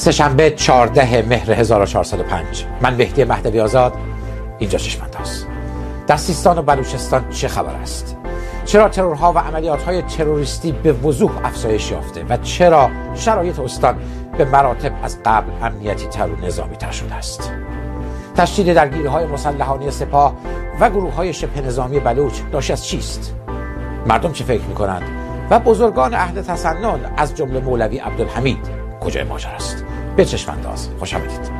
سه‌شنبه 14 مهر 1405. من مهدی مهدوی آزاد، اینجا چشم‌انداز. در سیستان و بلوچستان چه خبر است؟ چرا ترورها و عملیات‌های تروریستی به وضوح افزایش یافته و چرا شرایط استان به مراتب از قبل امنیتی تر و نظامی تر شده است؟ تشدید درگیری‌های مسلحانه سپاه و گروه‌های شبه نظامی بلوچ ناشی از چیست؟ مردم چه فکر می‌کنند و بزرگان اهل تسنن از جمله مولوی عبدالحمید کجای ماجرا است؟ به چشم‌انداز خوش آمدید.